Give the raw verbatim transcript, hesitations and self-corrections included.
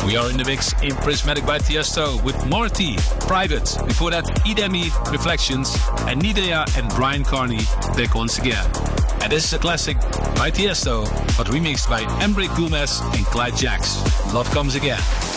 We are in the mix in Prismatic by Tiesto with Marty, Private. Before that, Idemi, Reflections, and Nidea and Brian Carney back once again. And this is a classic by Tiesto, but remixed by Embrick Gomez and Clyde Jacks. Love Comes Again.